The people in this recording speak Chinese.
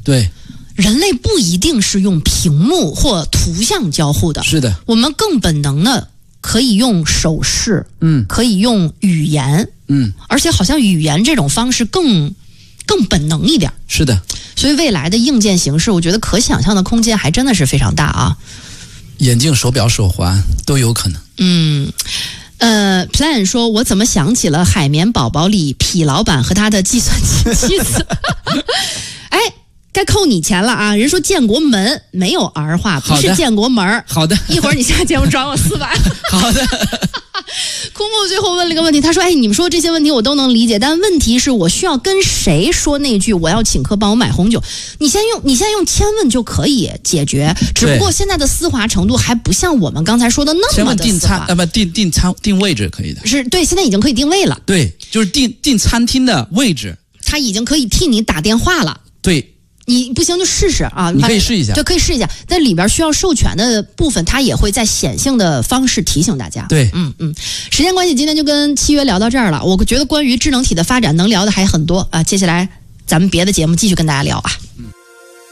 对， 人类不一定是用屏幕或图像交互的， 是的， 我们更本能的可以用手势，可以用语言，而且好像语言这种方式更本能一点。 是的， 所以未来的硬件形式，我觉得可想象的空间还真的是非常大啊。 眼镜、手表、手环都有可能。 Plan 说，我怎么想起了海绵宝宝里痞老板和他的计算机妻子？哎，该扣你钱了啊！人说建国门没有儿化，不是建国门。 好的， 一会儿你下节目转我400。 好的。 枯木最后问了一个问题，他说：“哎，你们说这些问题我都能理解，但问题是我需要跟谁说那句我要请客帮我买红酒？你现在用千问就可以解决，只不过现在的丝滑程度还不像我们刚才说的那么的丝滑。 定位置可以的， 是对，现在已经可以定位了。 对，就是定餐厅的位置， 他已经可以替你打电话了。 对。” 你不行就试试啊， 你可以试一下， 就可以试一下。但里边需要授权的部分，它也会在显性的方式提醒大家。 对， 时间关系，今天就跟7月聊到这儿了。我觉得关于智能体的发展能聊的还很多啊，接下来咱们别的节目继续跟大家聊啊。